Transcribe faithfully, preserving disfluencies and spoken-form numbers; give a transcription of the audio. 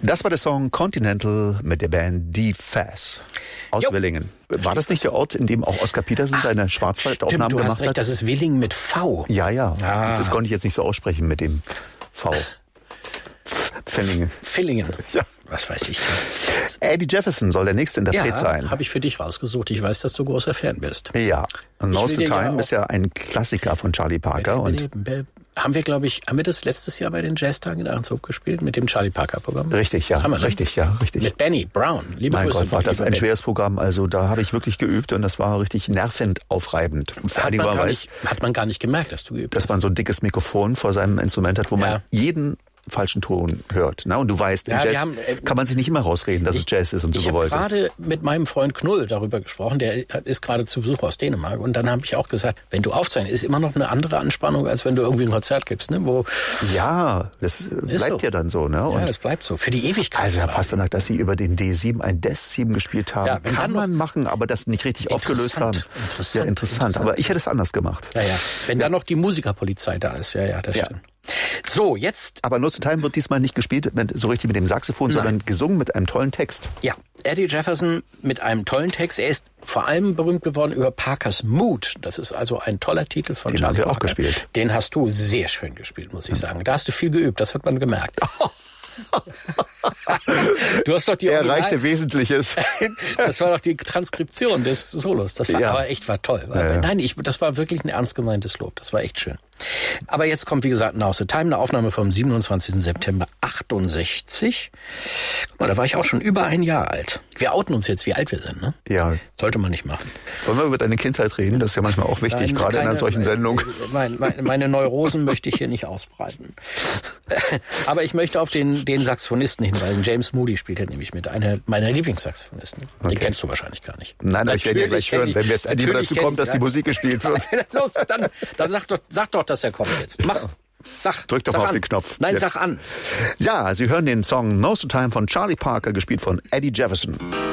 Das war der Song Continental mit der Band D-Faz aus jo. Willingen. War das nicht der Ort, in dem auch Oskar Petersen Ach, seine Schwarzwaldaufnahmen gemacht gemacht recht, hat? Das ist Willingen mit V. Ja, ja. Ah. Das konnte ich jetzt nicht so aussprechen mit dem V. Villingen. Villingen. Ja. Was weiß ich denn? Eddie Jefferson soll der nächste Interpret ja, sein. habe ich für dich rausgesucht. Ich weiß, dass du großer Fan bist. Ja. And Most of the Time ja ist ja ein Klassiker von Charlie Parker. Und haben wir, glaube ich, haben wir das letztes Jahr bei den Jazztagen in Ahrenshoop gespielt mit dem Charlie Parker Programm? Richtig, ja. Wir, ne? Richtig, ja, richtig. Mit Benny Brown. Liebe mein Grüße. Gott, war das ein Benny. schweres Programm. Also da habe ich wirklich geübt und das war richtig nervenaufreibend. Hat man, gar nicht, hat man gar nicht gemerkt, dass du geübt hast. Dass man so ein dickes Mikrofon vor seinem Instrument hat, wo ja. man jeden falschen Ton hört. Na, und du weißt, im ja, Jazz haben, äh, kann man sich nicht immer rausreden, dass ich, es Jazz ist und so gewollt ist. Ich habe gerade mit meinem Freund Knull darüber gesprochen, der ist gerade zu Besuch aus Dänemark. Und dann habe ich auch gesagt, wenn du aufzeichnest, ist immer noch eine andere Anspannung, als wenn du irgendwie ein Konzert gibst. Ne? Wo ja, das bleibt so. ja dann so. Ne? Und ja, das bleibt so. Für die Ewigkeit. Also Herr Pasternak, dass Sie über den D sieben ein Des sieben gespielt haben, ja, kann man machen, aber das nicht richtig aufgelöst haben. Interessant. Ja, interessant. interessant. Aber ich hätte es anders gemacht. Ja, ja. Wenn ja. dann noch die Musikerpolizei da ist. Ja, ja, das ja. stimmt. So, jetzt... Aber No Time wird diesmal nicht gespielt mit, so richtig mit dem Saxophon, Nein. sondern gesungen mit einem tollen Text. Ja, Eddie Jefferson mit einem tollen Text. Er ist vor allem berühmt geworden über Parkers Mood. Das ist also ein toller Titel von Den Charlie haben wir Parker. auch gespielt. Den hast du sehr schön gespielt, muss ich sagen. Da hast du viel geübt, das hat man gemerkt. Du hast doch die Er Original- erreichte Wesentliches. Das war doch die Transkription des Solos. Das war ja. aber echt war toll. Ja, ja. Nein, ich, das war wirklich ein ernst gemeintes Lob. Das war echt schön. Aber jetzt kommt, wie gesagt, Now the Time, eine Aufnahme vom siebenundzwanzigsten September achtundsechzig. Guck mal, da war ich auch schon über ein Jahr alt. Wir outen uns jetzt, wie alt wir sind, ne? Ja. Sollte man nicht machen. Wollen wir über deine Kindheit reden? Das ist ja manchmal auch wichtig, Nein, gerade keine, in einer solchen Sendung. Meine, meine, meine Neurosen möchte ich hier nicht ausbreiten. Aber ich möchte auf den, den Saxophonisten hinweisen. James Moody spielt hier nämlich mit, einer meiner Lieblingssaxophonisten. Den okay. kennst du wahrscheinlich gar nicht. Nein, aber ich werde ja gleich hören, wenn wir es lieber dazu kommt, dass die Musik gespielt wird. Los, dann, dann sag doch, sag doch, dass er kommt jetzt. Mach. Sag, Drück doch sag mal auf an. den Knopf. Nein, jetzt. sag an. Ja, Sie hören den Song No Time von Charlie Parker, gespielt von Eddie Jefferson.